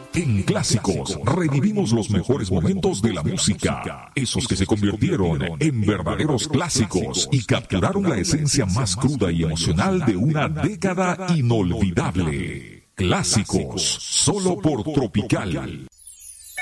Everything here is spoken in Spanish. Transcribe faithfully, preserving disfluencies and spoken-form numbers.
En Clásicos revivimos los mejores momentos de la música, esos que se convirtieron en verdaderos clásicos y capturaron la esencia más cruda y emocional de una década inolvidable. Clásicos, solo por Tropical.